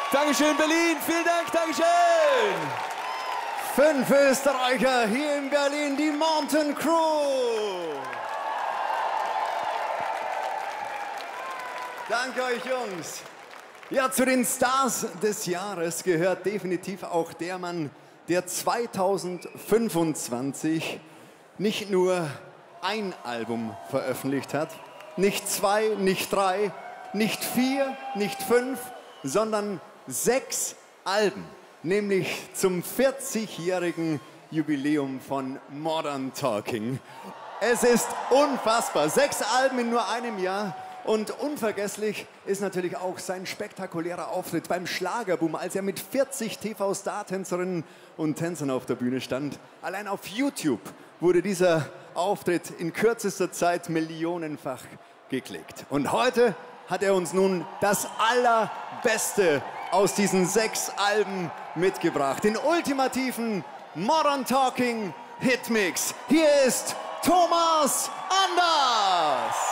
Dankeschön, Berlin. Vielen Dank, Dankeschön. 5 Österreicher hier in Berlin, die Mountain Crew. Danke euch, Jungs. Ja, zu den Stars des Jahres gehört definitiv auch der Mann, der 2025 nicht nur ein Album veröffentlicht hat, nicht 2, nicht 3, nicht 4, nicht 5, sondern 6 Alben, nämlich zum 40-jährigen Jubiläum von Modern Talking. Es ist unfassbar, 6 Alben in nur einem Jahr. Und unvergesslich ist natürlich auch sein spektakulärer Auftritt beim Schlagerboom, als er mit 40 TV-Star-Tänzerinnen und Tänzern auf der Bühne stand. Allein auf YouTube wurde dieser Auftritt in kürzester Zeit millionenfach geklickt. Und heute hat er uns nun das Allerbeste aus diesen 6 Alben mitgebracht. Den ultimativen Modern Talking Hitmix. Hier ist Thomas Anders.